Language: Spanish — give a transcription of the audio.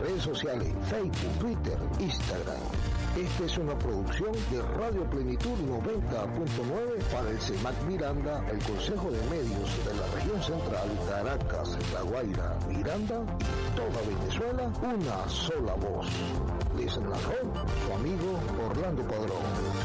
redes sociales, Facebook, Twitter, Instagram. Esta es una producción de Radio Plenitud 90.9 para el CEMAC Miranda, el Consejo de Medios de la Región Central, Caracas, La Guaira, Miranda, toda Venezuela, una sola voz. Les narró su amigo Orlando Padrón.